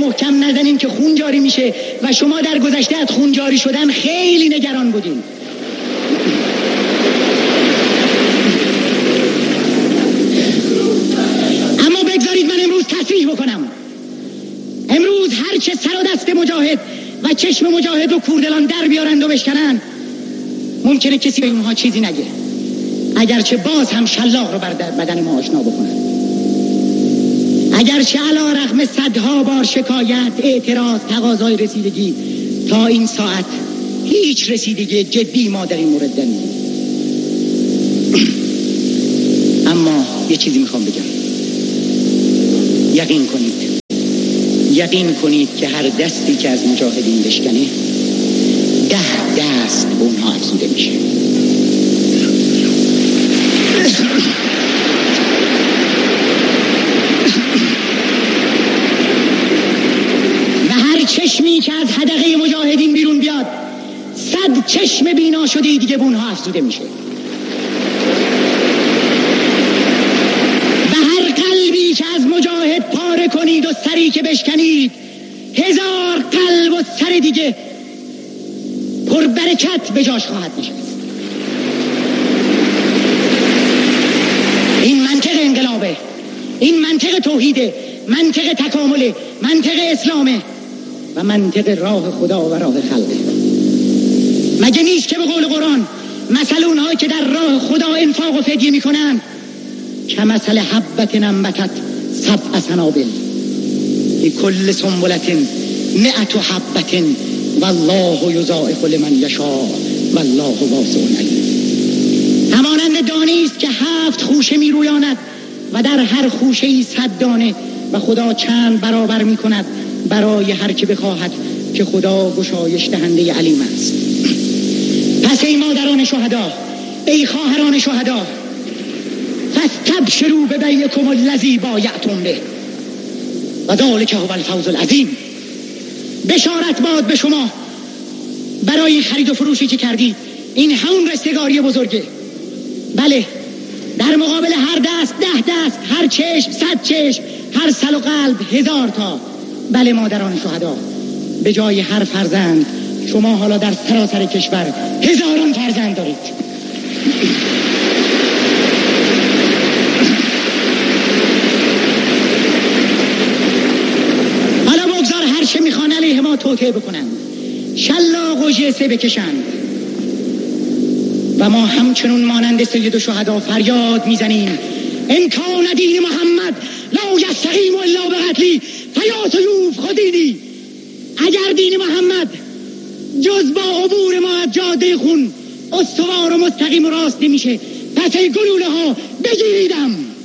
محکم نزنین که خون جاری میشه و شما در گذشته از خون جاری شدن خیلی نگران بودین. اما بگذارید من امروز تصریح بکنم. امروز هر چه سر و دست مجاهد و چشم مجاهد و کوردلان در بیارند و بشکنند، ممکنه کسی به اونها چیزی نگه، اگرچه باز هم شلاق رو بر بدن ما آشنا بکنن، اگرچه علی رغم صدها بار شکایت، اعتراض، تقاضای رسیدگی، تا این ساعت هیچ رسیدگی جدی ما در این مورد ندیدیم. اما یه چیزی میخوام بگم، یقین کنید که هر دستی که از مجاهدین بشکنه 10 دست به اونها افزوده میشه. و هر چشمی که از حدقه مجاهدین بیرون بیاد 100 چشم بینا شده دیگه به اونها افزوده میشه. و هر قلبی که از مجاهد پاره کنید و سری که بشکنید 1000 قلب و سر دیگه پر برکت به جاش خواهد نشست. این منطق انقلابه، این منطق توحیده، منطق تکامله، منطق اسلامه و منطق راه خدا و راه خلقه. مگه نیست که به قول قرآن مثل اونهایی که در راه خدا انفاق و فدیه میکنن کمثل حبة انبتت 7 سنابل لكل سنبلة 100 حبة والله یضاعف لمن یشاء والله واسع علیم. همانند دانه است که 7 خوشه میرویاند و در هر خوشه ای 100 دانه و خدا چند برابر میکند برای هر که بخواهد که خدا گشایش دهنده علیم است. پس ای مادران شهدا، ای خواهران شهدا، فاستبشروا ببیعکم الذی بایعتم به و ذلک هو الفوز العظیم. بشارت باد به شما برای این خرید و فروشی که کردید، این همون رستگاری بزرگه. بله، در مقابل هر دست 10 دست، هر چشم 100 چشم، هر سل و قلب 1000 تا. بله مادران شهدا، به جای هر فرزند شما حالا در سراسر کشور 1000 فرزند دارید. حالا بگذار هر چه میخوان علیه ما توطئه بکنند، شلاق و جسه بکشند و ما همچنون مانند سید الشهدا فریاد میزنیم ان کان دین محمد لا یستقیم الا بقتلی فیا سیوف خدیدی. اگر دین محمد جز با عبور ما از جاده خون استوار و مستقیم و راست نمیشه، پس ای گلوله ها بگیریدم.